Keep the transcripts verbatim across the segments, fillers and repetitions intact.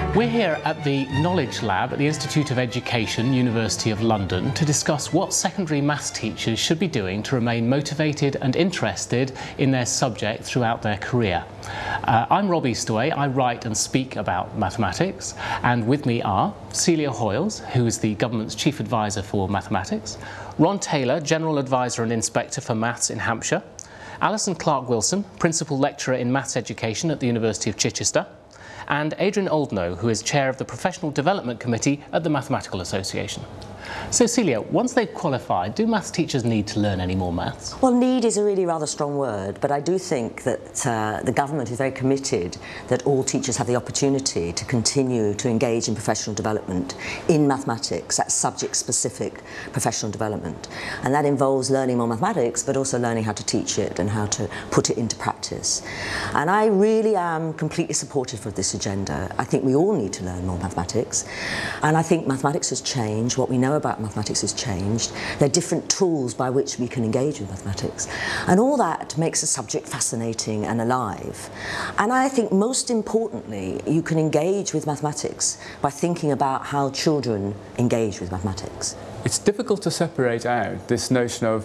We're here at the Knowledge Lab at the Institute of Education, University of London, to discuss what secondary maths teachers should be doing to remain motivated and interested in their subject throughout their career. Uh, I'm Rob Eastaway. I write and speak about mathematics, and with me are Celia Hoyles, who is the government's Chief Advisor for Mathematics, Ron Taylor, General Advisor and Inspector for Maths in Hampshire, Alison Clark-Wilson, Principal Lecturer in Maths Education at the University of Chichester, and Adrian Oldknow, who is Chair of the Professional Development Committee at the Mathematical Association. So Celia, once they've qualified, do maths teachers need to learn any more maths? Well, need is a really rather strong word, but I do think that uh, the government is very committed that all teachers have the opportunity to continue to engage in professional development in mathematics, that's subject-specific professional development. And that involves learning more mathematics, but also learning how to teach it and how to put it into practice. And I really am completely supportive of this agenda. I think we all need to learn more mathematics, and I think mathematics has changed. What we know about mathematics has changed. There are different tools by which we can engage with mathematics, and all that makes the subject fascinating and alive. And I think most importantly, you can engage with mathematics by thinking about how children engage with mathematics. It's difficult to separate out this notion of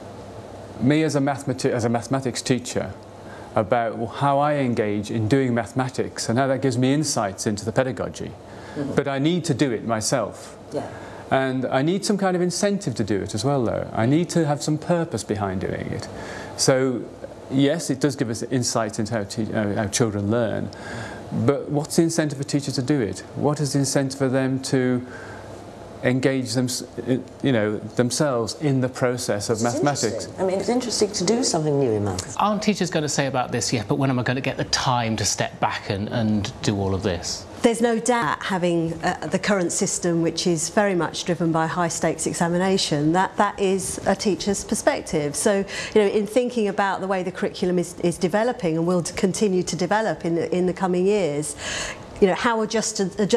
me as a, mathemati as a mathematics teacher about how I engage in doing mathematics and how that gives me insights into the pedagogy. Mm-hmm. But I need to do it myself. Yeah. And I need some kind of incentive to do it as well, though. I need to have some purpose behind doing it. So, yes, it does give us insights into how, te uh, how children learn, but what's the incentive for teachers to do it? What is the incentive for them to engage them, you know, themselves in the process of it's mathematics? I mean, it's interesting to do something new in maths. Aren't teachers going to say about this, yeah, but when am I going to get the time to step back and, and do all of this? There's no doubt having uh, the current system, which is very much driven by high-stakes examination, that that is a teacher's perspective. So, you know, in thinking about the way the curriculum is, is developing and will continue to develop in the, in the coming years, you know, how adjusted, adjusted